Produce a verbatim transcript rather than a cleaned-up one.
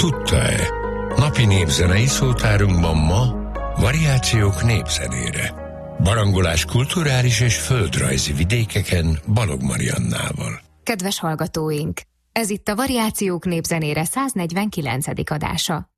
tudta-e? Napi népzenei szótárunkban ma variációk népzenére. Barangolás kulturális és földrajzi vidékeken Balog Mariannával. Kedves hallgatóink! Ez itt a Variációk népzenére száznegyvenkilencedik adása.